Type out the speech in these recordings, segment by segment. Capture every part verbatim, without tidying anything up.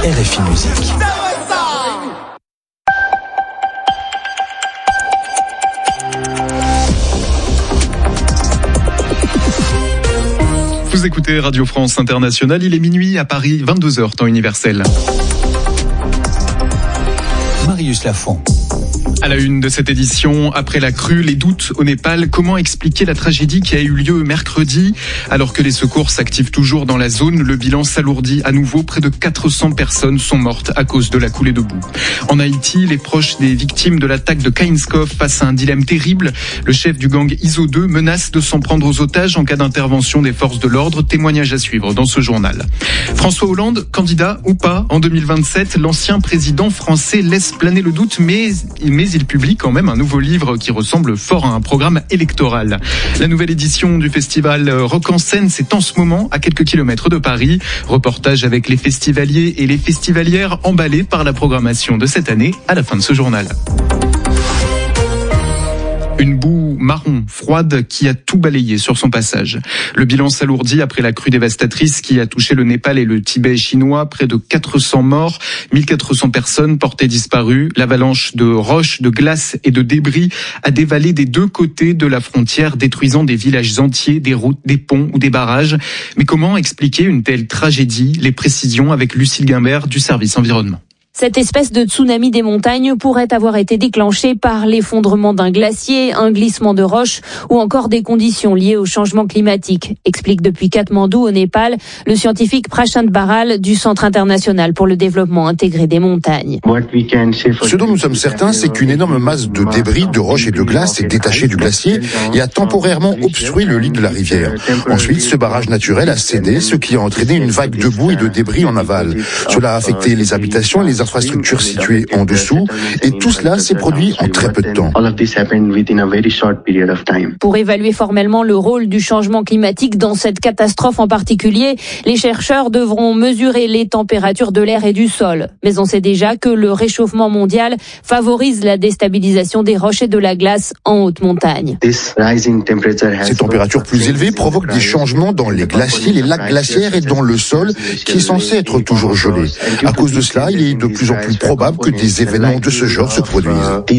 R F I Musique. Vous écoutez Radio France Internationale, il est minuit à Paris, vingt-deux heures, temps universel. Marius Lafont. À la une de cette édition, après la crue, les doutes au Népal, comment expliquer la tragédie qui a eu lieu mercredi? Alors que les secours s'activent toujours dans la zone, le bilan s'alourdit à nouveau. Près de quatre cents personnes sont mortes à cause de la coulée de boue. En Haïti, les proches des victimes de l'attaque de Kainskov face à un dilemme terrible. Le chef du gang I S O deux menace de s'en prendre aux otages en cas d'intervention des forces de l'ordre. Témoignage à suivre dans ce journal. François Hollande, candidat ou pas en deux mille vingt-sept, l'ancien président français laisse planer le doute, mais, mais il publie quand même un nouveau livre qui ressemble fort à un programme électoral. La nouvelle édition du festival Rock en scène, c'est en ce moment à quelques kilomètres de Paris. Reportage avec les festivaliers et les festivalières emballés par la programmation de cette année à la fin de ce journal. Une boue marron, froide, qui a tout balayé sur son passage. Le bilan s'alourdit après la crue dévastatrice qui a touché le Népal et le Tibet chinois. Près de quatre cents morts, mille quatre cents personnes portées disparues. L'avalanche de roches, de glace et de débris a dévalé des deux côtés de la frontière, détruisant des villages entiers, des routes, des ponts ou des barrages. Mais comment expliquer une telle tragédie? Les précisions avec Lucille Guimbert du service environnement. Cette espèce de tsunami des montagnes pourrait avoir été déclenchée par l'effondrement d'un glacier, un glissement de roches ou encore des conditions liées au changement climatique, explique depuis Katmandou au Népal le scientifique Prashant Baral du Centre international pour le développement intégré des montagnes. Ce dont nous sommes certains, c'est qu'une énorme masse de débris, de roches et de glace est détachée du glacier et a temporairement obstrué le lit de la rivière. Ensuite, ce barrage naturel a cédé, ce qui a entraîné une vague de boue et de débris en aval. Cela a affecté les habitations et les infrastructures situées en dessous, et tout cela s'est produit en très peu de temps. Pour évaluer formellement le rôle du changement climatique dans cette catastrophe en particulier, les chercheurs devront mesurer les températures de l'air et du sol. Mais on sait déjà que le réchauffement mondial favorise la déstabilisation des roches et de la glace en haute montagne. Ces températures plus élevées provoquent des changements dans les glaciers, les lacs glaciaires et dans le sol qui est censé être toujours gelé. À cause de cela, il est de plus en plus probable que des événements de ce genre se produisent.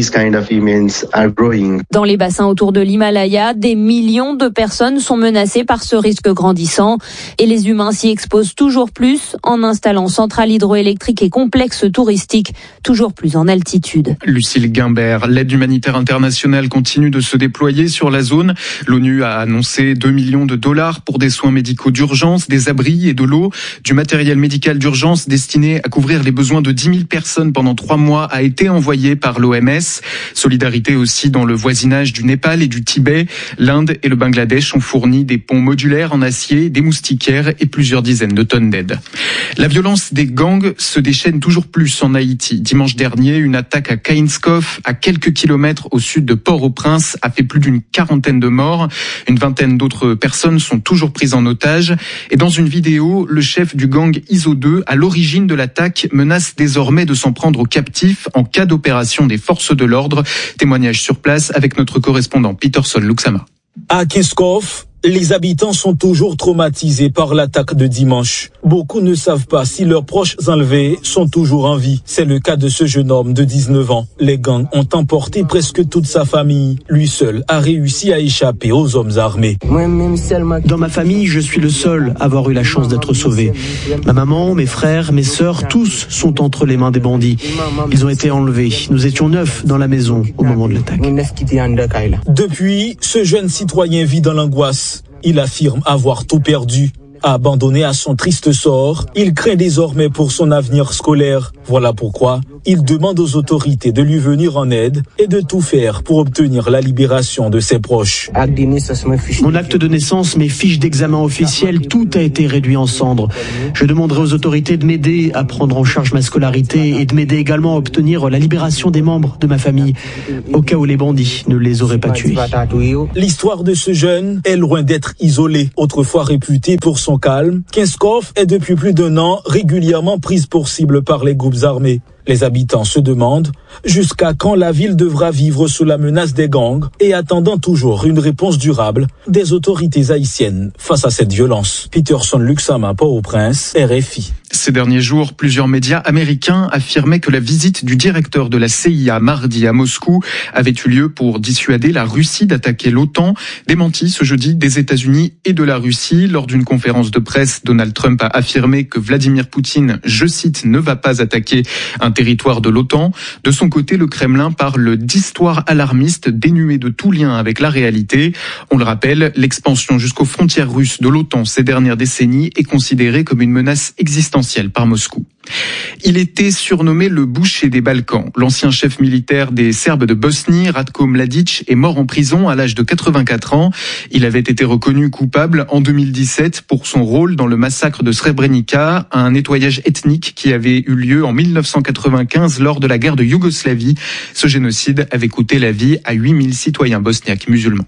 Dans les bassins autour de l'Himalaya, des millions de personnes sont menacées par ce risque grandissant et les humains s'y exposent toujours plus en installant centrales hydroélectriques et complexes touristiques toujours plus en altitude. Lucille Guimbert, l'aide humanitaire internationale continue de se déployer sur la zone. L'ONU a annoncé deux millions de dollars pour des soins médicaux d'urgence, des abris et de l'eau, du matériel médical d'urgence destiné à couvrir les besoins de dix mille personnes pendant trois mois a été envoyé par l'O M S. Solidarité aussi dans le voisinage du Népal et du Tibet. L'Inde et le Bangladesh ont fourni des ponts modulaires en acier, des moustiquaires et plusieurs dizaines de tonnes d'aide. La violence des gangs se déchaîne toujours plus en Haïti. Dimanche dernier, une attaque à Kainskov, à quelques kilomètres au sud de Port-au-Prince, a fait plus d'une quarantaine de morts. Une vingtaine d'autres personnes sont toujours prises en otage. Et dans une vidéo, le chef du gang I S O deux, à l'origine de l'attaque, menace désormais de s'en prendre aux captifs en cas d'opération des forces de l'ordre. Témoignage sur place avec notre correspondant Peterson Luxama. À Kainskov, les habitants sont toujours traumatisés par l'attaque de dimanche. Beaucoup ne savent pas si leurs proches enlevés sont toujours en vie. C'est le cas de ce jeune homme de dix-neuf ans. Les gangs ont emporté presque toute sa famille. Lui seul a réussi à échapper aux hommes armés. Dans ma famille, je suis le seul à avoir eu la chance d'être sauvé. Ma maman, mes frères, mes sœurs, tous sont entre les mains des bandits. Ils ont été enlevés. Nous étions neuf dans la maison au moment de l'attaque. Depuis, ce jeune citoyen vit dans l'angoisse. Il affirme avoir tout perdu. Abandonné à son triste sort, il craint désormais pour son avenir scolaire. Voilà pourquoi il demande aux autorités de lui venir en aide et de tout faire pour obtenir la libération de ses proches. Mon acte de naissance, mes fiches d'examen officielles, tout a été réduit en cendres. Je demanderai aux autorités de m'aider à prendre en charge ma scolarité et de m'aider également à obtenir la libération des membres de ma famille, au cas où les bandits ne les auraient pas tués. L'histoire de ce jeune est loin d'être isolée. Autrefois réputé pour son calme, Kainskov est depuis plus d'un an régulièrement prise pour cible par les groupes armés. Les habitants se demandent jusqu'à quand la ville devra vivre sous la menace des gangs et attendant toujours une réponse durable des autorités haïtiennes face à cette violence. Peterson Luxama, Port-au-Prince, R F I. Ces derniers jours, plusieurs médias américains affirmaient que la visite du directeur de la C I A mardi à Moscou avait eu lieu pour dissuader la Russie d'attaquer l'OTAN. Démenti ce jeudi des États-Unis et de la Russie. Lors d'une conférence de presse, Donald Trump a affirmé que Vladimir Poutine, je cite, ne va pas attaquer un territoire de l'OTAN. De son côté, le Kremlin parle d'histoires alarmistes dénuées de tout lien avec la réalité. On le rappelle, l'expansion jusqu'aux frontières russes de l'OTAN ces dernières décennies est considérée comme une menace existentielle par Moscou. Il était surnommé le boucher des Balkans. L'ancien chef militaire des Serbes de Bosnie, Ratko Mladic, est mort en prison à l'âge de quatre-vingt-quatre ans. Il avait été reconnu coupable en deux mille dix-sept pour son rôle dans le massacre de Srebrenica, un nettoyage ethnique qui avait eu lieu en mille neuf cent quatre-vingt-quinze lors de la guerre de Yougoslavie. Ce génocide avait coûté la vie à huit mille citoyens bosniaques musulmans.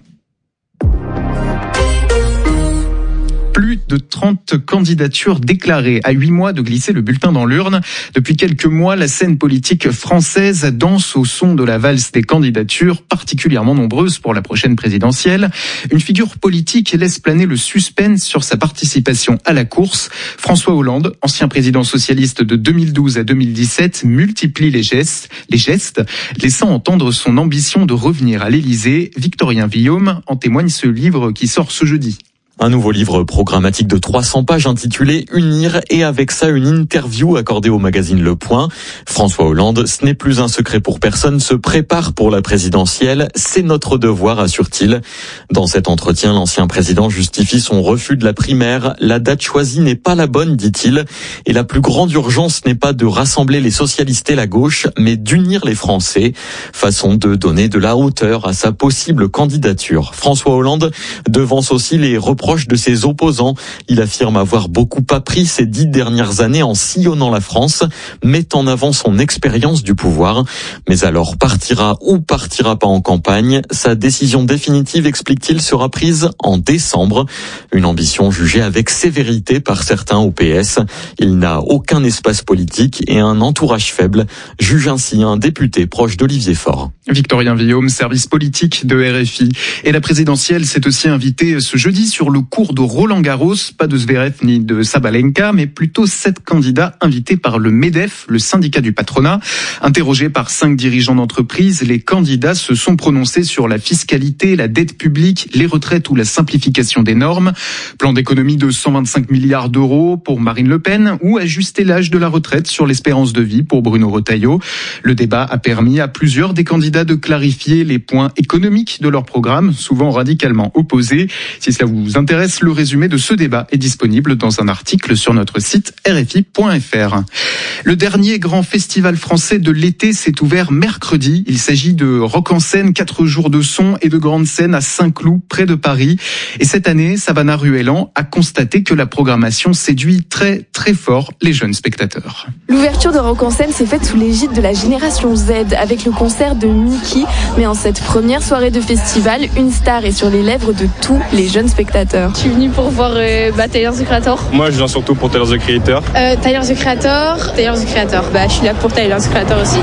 Plus de trente candidatures déclarées à huit mois de glisser le bulletin dans l'urne. Depuis quelques mois, la scène politique française danse au son de la valse des candidatures, particulièrement nombreuses pour la prochaine présidentielle. Une figure politique laisse planer le suspense sur sa participation à la course. François Hollande, ancien président socialiste de deux mille douze à deux mille dix-sept, multiplie les gestes, les gestes, laissant entendre son ambition de revenir à l'Élysée. Victorien Villaume en témoigne ce livre qui sort ce jeudi. Un nouveau livre programmatique de trois cents pages intitulé « Unir » et avec ça une interview accordée au magazine Le Point. François Hollande, ce n'est plus un secret pour personne, se prépare pour la présidentielle. C'est notre devoir, assure-t-il. Dans cet entretien, l'ancien président justifie son refus de la primaire. La date choisie n'est pas la bonne, dit-il. Et la plus grande urgence n'est pas de rassembler les socialistes et la gauche, mais d'unir les Français. Façon de donner de la hauteur à sa possible candidature. François Hollande devance aussi les reproches de ses opposants. Il affirme avoir beaucoup appris ces dix dernières années en sillonnant la France, met en avant son expérience du pouvoir. Mais alors partira ou partira pas en campagne, sa décision définitive, explique-t-il, sera prise en décembre. Une ambition jugée avec sévérité par certains au P S. Il n'a aucun espace politique et un entourage faible, juge ainsi un député proche d'Olivier Faure. Victorien Villaume, service politique de R F I. Et la présidentielle s'est aussi invitée ce jeudi sur le cours de Roland-Garros, pas de Zverev ni de Sabalenka, mais plutôt sept candidats invités par le MEDEF, le syndicat du patronat. Interrogés par cinq dirigeants d'entreprise, les candidats se sont prononcés sur la fiscalité, la dette publique, les retraites ou la simplification des normes. Plan d'économie de cent vingt-cinq milliards d'euros pour Marine Le Pen ou ajuster l'âge de la retraite sur l'espérance de vie pour Bruno Retailleau. Le débat a permis à plusieurs des candidats de clarifier les points économiques de leur programme, souvent radicalement opposés. Si cela vous intéresse, le résumé de ce débat est disponible dans un article sur notre site r f i point f r. Le dernier grand festival français de l'été s'est ouvert mercredi. Il s'agit de Rock en scène, quatre jours de son et de grandes scènes à Saint-Cloud, près de Paris. Et cette année, Savannah Ruellan a constaté que la programmation séduit très très fort les jeunes spectateurs. L'ouverture de Rock en scène s'est faite sous l'égide de la génération Z avec le concert de Mickey. Mais en cette première soirée de festival, une star est sur les lèvres de tous les jeunes spectateurs. Je suis venue pour voir euh, bah, Tyler the Creator. Moi, je viens surtout pour Tyler the Creator. Euh, Tyler the Creator, Tyler the Creator. Bah, je suis là pour Tyler the Creator aussi.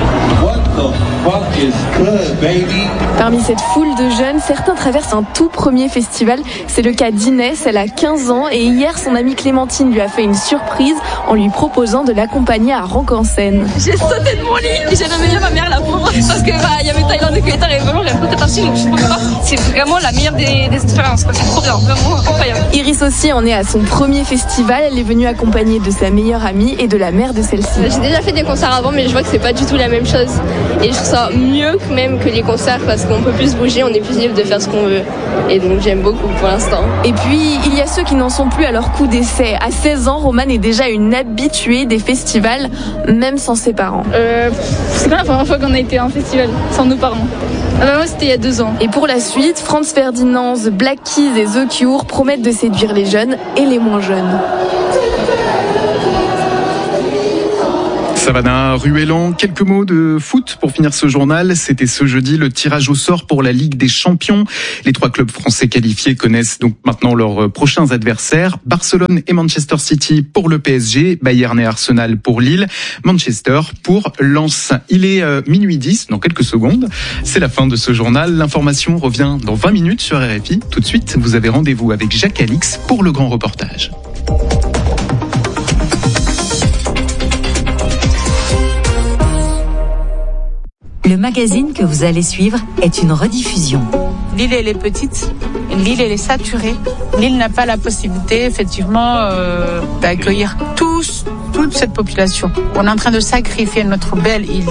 Parmi cette foule de jeunes, certains traversent un tout premier festival. C'est le cas d'Inès, elle a quinze ans et hier, son amie Clémentine lui a fait une surprise en lui proposant de l'accompagner à Rock en scène. J'ai sauté de mon lit, j'ai réveillé ma mère là pour parce que bah, y avait Tyler the Creator et vraiment j'avais pas partie, donc je peux pas. C'est vraiment la meilleure des, des expériences, c'est trop bien, vraiment incroyable. Iris aussi en est à son premier festival, elle est venue accompagnée de sa meilleure amie et de la mère de celle-ci. J'ai déjà fait des concerts avant mais je vois que c'est pas du tout la même chose et je trouve ça mieux que même que les concerts parce qu'on peut plus bouger, on est plus libre de faire ce qu'on veut et donc j'aime beaucoup pour l'instant. Et puis il y a ceux qui n'en sont plus à leur coup d'essai. À seize ans, Romane est déjà une habituée des festivals, même sans ses parents. Euh, c'est pas la première fois qu'on a été à un festival sans nos parents. Ah bah moi c'était il y a deux ans. Et pour la suite, Franz Ferdinand, The Black Keys et The Cure promettent de séduire les jeunes et les moins jeunes. Savannah Ruellan, quelques mots de foot pour finir ce journal. C'était ce jeudi le tirage au sort pour la Ligue des Champions. Les trois clubs français qualifiés connaissent donc maintenant leurs prochains adversaires. Barcelone et Manchester City pour le P S G, Bayern et Arsenal pour Lille, Manchester pour Lens. Il est euh, minuit dix, dans quelques secondes. C'est la fin de ce journal. L'information revient dans vingt minutes sur R F I. Tout de suite, vous avez rendez-vous avec Jacques Alix pour le grand reportage. Le magazine que vous allez suivre est une rediffusion. L'île, elle est petite, l'île, elle est saturée. L'île n'a pas la possibilité, effectivement, euh, d'accueillir tous, toute cette population. On est en train de sacrifier notre belle île.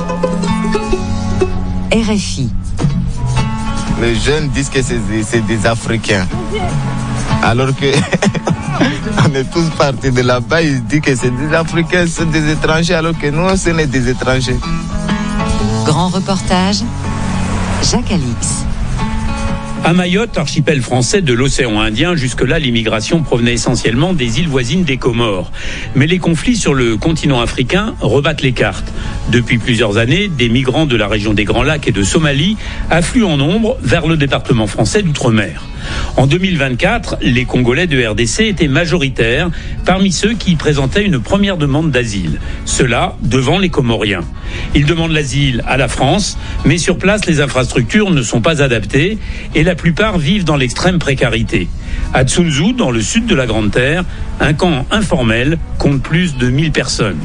R F I. Les jeunes disent que c'est des, c'est des Africains. Alors que on est tous partis de là-bas, ils disent que c'est des Africains, c'est des étrangers, alors que nous, ce n'est des étrangers. Grand reportage, Jacques Alix. À Mayotte, archipel français de l'océan Indien, jusque-là, l'immigration provenait essentiellement des îles voisines des Comores. Mais les conflits sur le continent africain rebattent les cartes. Depuis plusieurs années, des migrants de la région des Grands Lacs et de Somalie affluent en nombre vers le département français d'Outre-mer. En deux mille vingt-quatre, les Congolais de R D C étaient majoritaires parmi ceux qui présentaient une première demande d'asile. Cela devant les Comoriens. Ils demandent l'asile à la France, mais sur place, les infrastructures ne sont pas adaptées et la plupart vivent dans l'extrême précarité. À Tsunzu, dans le sud de la Grande Terre, un camp informel compte plus de mille personnes.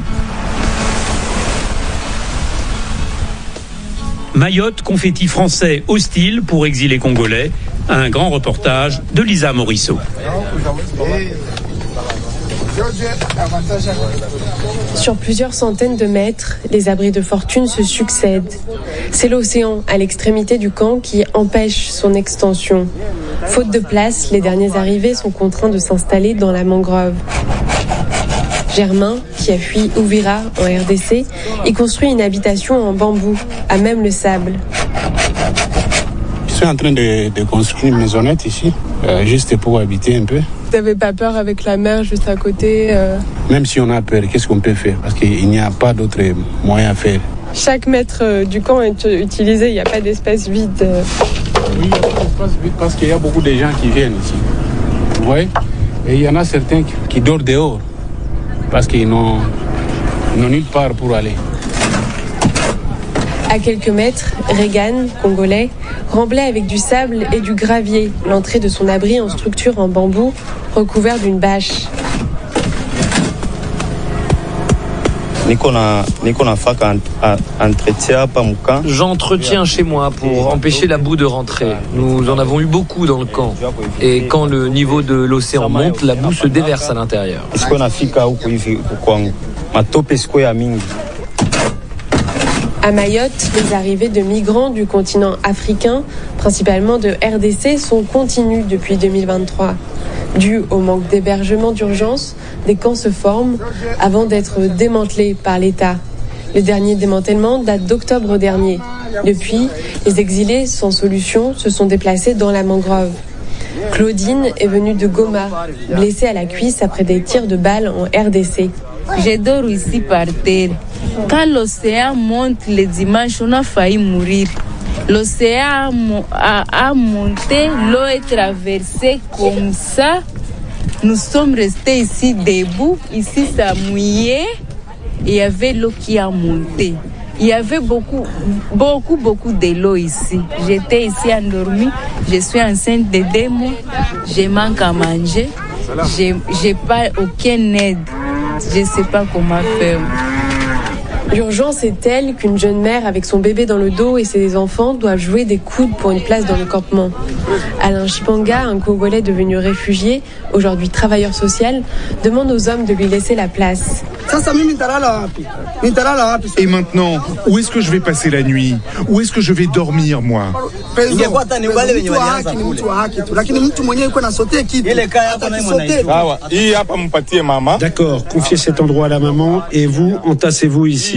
Mayotte, confetti français hostile pour exilés congolais. Un grand reportage de Lisa Morisseau. Sur plusieurs centaines de mètres, les abris de fortune se succèdent. C'est l'océan à l'extrémité du camp qui empêche son extension. Faute de place, les derniers arrivés sont contraints de s'installer dans la mangrove. Germain, qui a fui Uvira en R D C, y construit une habitation en bambou, à même le sable. Je suis en train de, de construire une maisonnette ici, euh, juste pour habiter un peu. Vous n'avez pas peur avec la mer juste à côté euh... Même si on a peur, qu'est-ce qu'on peut faire? Parce qu'il n'y a pas d'autre moyen à faire. Chaque mètre du camp est utilisé, il n'y a pas d'espace vide. Oui, il n'y a pas d'espace vide parce qu'il y a beaucoup de gens qui viennent ici. Vous voyez? Et il y en a certains qui, qui dorment dehors parce qu'ils n'ont, n'ont nulle part pour aller. À quelques mètres, Regan, congolais, remblait avec du sable et du gravier l'entrée de son abri en structure en bambou recouvert d'une bâche. J'entretiens chez moi pour empêcher la boue de rentrer. Nous en avons eu beaucoup dans le camp. Et quand le niveau de l'océan monte, la boue se déverse à l'intérieur. À Mayotte, les arrivées de migrants du continent africain, principalement de R D C, sont continues depuis deux mille vingt-trois. Dû au manque d'hébergement d'urgence, des camps se forment avant d'être démantelés par l'État. Le dernier démantèlement date d'octobre dernier. Depuis, les exilés sans solution se sont déplacés dans la mangrove. Claudine est venue de Goma, blessée à la cuisse après des tirs de balles en R D C. Je dors ici par terre. Quand l'océan monte le dimanche, on a failli mourir. L'océan a, a monté, l'eau est traversée comme ça. Nous sommes restés ici debout. Ici, ça mouillait. Il y avait l'eau qui a monté. Il y avait beaucoup, beaucoup, beaucoup de l'eau ici. J'étais ici endormie. Je suis enceinte de deux mois. Je manque à manger. Je n'ai pas aucune aide. Je ne sais pas comment faire. L'urgence est telle qu'une jeune mère avec son bébé dans le dos et ses enfants doivent jouer des coudes pour une place dans le campement. Alain Chipanga, un Congolais devenu réfugié, aujourd'hui travailleur social, demande aux hommes de lui laisser la place. Et maintenant, où est-ce que je vais passer la nuit? Où est-ce que je vais dormir, moi? D'accord, confiez cet endroit à la maman et vous, entassez-vous ici.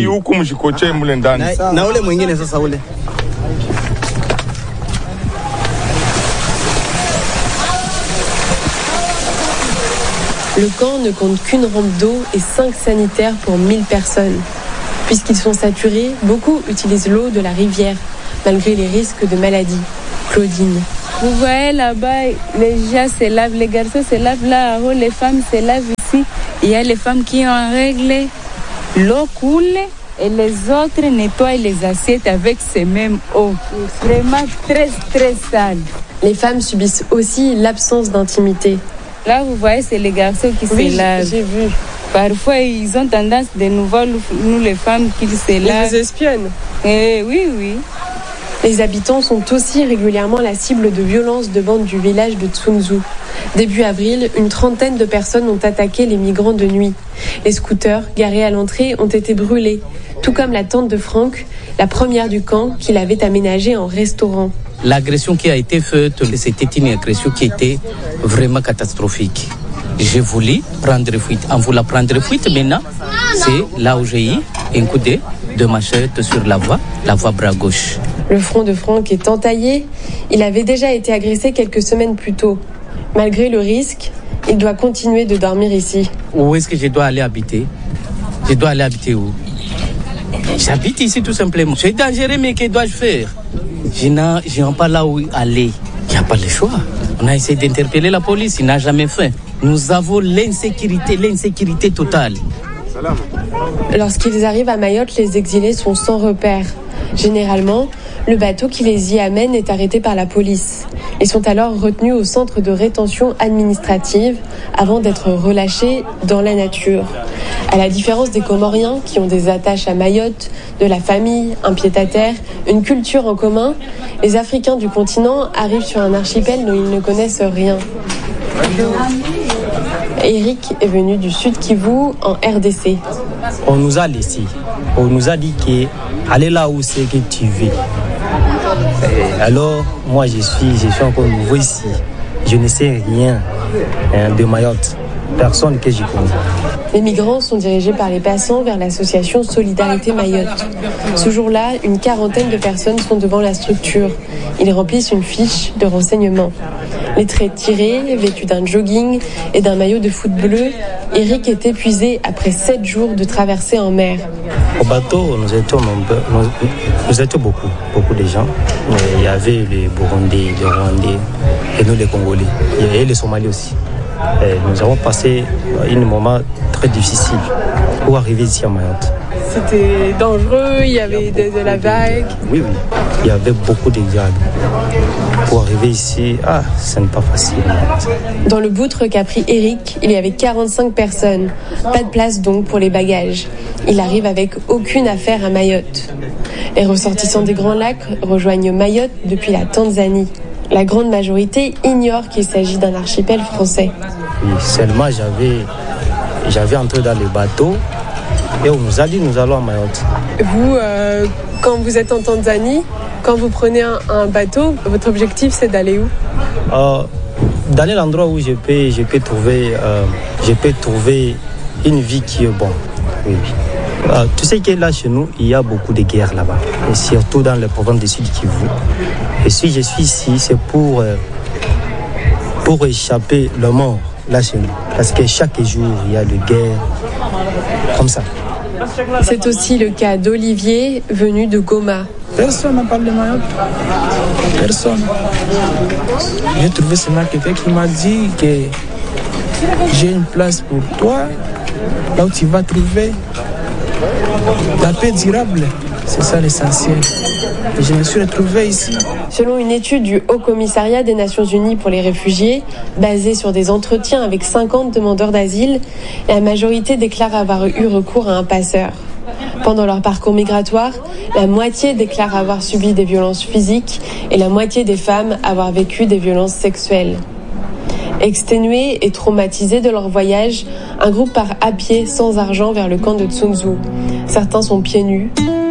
Le camp ne compte qu'une rampe d'eau et cinq sanitaires pour mille personnes. Puisqu'ils sont saturés, beaucoup utilisent l'eau de la rivière, malgré les risques de maladie. Claudine. Vous voyez là-bas, les gens se lavent, les garçons se lavent là-haut, les femmes se lavent ici. Il y a les femmes qui ont réglé, l'eau coule et les autres nettoient les assiettes avec ces mêmes eaux. Vraiment très très sale. Les femmes subissent aussi l'absence d'intimité. Là, vous voyez, c'est les garçons qui oui, se lavent. J'ai vu. Parfois, ils ont tendance de nous voir, nous les femmes, qu'ils se lavent. Ils vous espionnent. Eh, oui, oui. Les habitants sont aussi régulièrement la cible de violences de bandes du village de Tsunzu. Début avril, une trentaine de personnes ont attaqué les migrants de nuit. Les scooters garés à l'entrée ont été brûlés, tout comme la tente de Franck, la première du camp qu'il avait aménagée en restaurant. L'agression qui a été faite, c'était une agression qui était vraiment catastrophique. J'ai voulu prendre fuite. En voulant prendre fuite, maintenant, c'est là où j'ai eu un coup de, de machette sur la voie, la voie bras gauche. Le front de Franck est entaillé. Il avait déjà été agressé quelques semaines plus tôt. Malgré le risque, il doit continuer de dormir ici. Où est-ce que je dois aller habiter? Je dois aller habiter où? J'habite ici tout simplement. C'est dangereux, mais que dois-je faire? Je n'ai pas là où aller. Il n'y a pas le choix. On a essayé d'interpeller la police, il n'a jamais fait. Nous avons l'insécurité, l'insécurité totale. Lorsqu'ils arrivent à Mayotte, les exilés sont sans repère. Généralement, le bateau qui les y amène est arrêté par la police. Ils sont alors retenus au centre de rétention administrative avant d'être relâchés dans la nature. À la différence des Comoriens qui ont des attaches à Mayotte, de la famille, un pied-à-terre, une culture en commun, les Africains du continent arrivent sur un archipel dont ils ne connaissent rien. Eric est venu du Sud Kivu en R D C. On nous a laissé. On nous a dit que allez là où c'est que tu veux. Et alors, moi je suis, je suis encore nouveau ici. Je ne sais rien hein, de Mayotte. Personne que je connais. Les migrants sont dirigés par les passants vers l'association Solidarité Mayotte. Ce jour-là, une quarantaine de personnes sont devant la structure. Ils remplissent une fiche de renseignement. Les traits tirés, vêtus d'un jogging et d'un maillot de foot bleu, Eric est épuisé après sept jours de traversée en mer. Au bateau, nous étions, nombreux, nous, nous étions beaucoup, beaucoup de gens. Il y avait les Burundais, les Rwandais et nous les Congolais. Et les Somaliens aussi. Et nous avons passé un moment très difficile pour arriver ici à Mayotte. C'était dangereux, il y avait de, de la vague. Oui, oui, il y avait beaucoup de vagues. Pour arriver ici, ah, ce n'est pas facile. Dans le boutre qu'a pris Eric, il y avait quarante-cinq personnes. Pas de place donc pour les bagages. Il arrive avec aucune affaire à Mayotte. Les ressortissants des Grands Lacs rejoignent Mayotte depuis la Tanzanie. La grande majorité ignore qu'il s'agit d'un archipel français. Oui, seulement j'avais, j'avais entré dans les bateaux et on nous a dit nous allons à Mayotte. Vous, euh, quand vous êtes en Tanzanie, quand vous prenez un, un bateau, votre objectif c'est d'aller où? euh, D'aller à l'endroit où je peux, je peux trouver, euh, je peux trouver une vie qui est bonne. Oui, oui. Euh, tu sais que là chez nous, il y a beaucoup de guerres là-bas, et surtout dans le province du Sud Kivu. Et si je suis ici, c'est pour, euh, pour échapper la mort là chez nous. Parce que chaque jour, il y a des guerres comme ça. C'est aussi le cas d'Olivier, venu de Goma. Personne n'a parlé de Mayotte. Personne. J'ai trouvé seulement quelqu'un qui m'a dit que j'ai une place pour toi, là où tu vas trouver la paix durable. C'est ça l'essentiel. Et je me suis retrouvé ici. Selon une étude du Haut Commissariat des Nations Unies pour les réfugiés, basée sur des entretiens avec cinquante demandeurs d'asile, la majorité déclare avoir eu recours à un passeur. Pendant leur parcours migratoire, la moitié déclare avoir subi des violences physiques et la moitié des femmes avoir vécu des violences sexuelles. Exténués et traumatisés de leur voyage, un groupe part à pied sans argent vers le camp de Tsunzu. Certains sont pieds nus.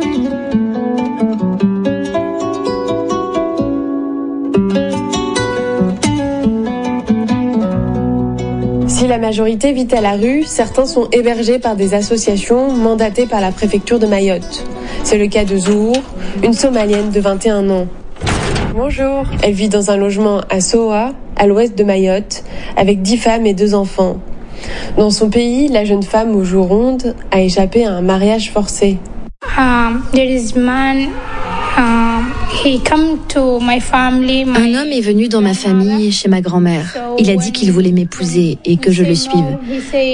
Si la majorité vit à la rue, certains sont hébergés par des associations mandatées par la préfecture de Mayotte. C'est le cas de Zour, une Somalienne de vingt et un ans. Bonjour. Elle vit dans un logement à Soa, à l'ouest de Mayotte, avec dix femmes et deux enfants. Dans son pays, la jeune femme aux joues rondes a échappé à un mariage forcé. Um, there is man. Um, he come to my family. My... Un homme est venu dans ma famille, chez ma grand-mère. Il a dit qu'il voulait m'épouser et que je le suive.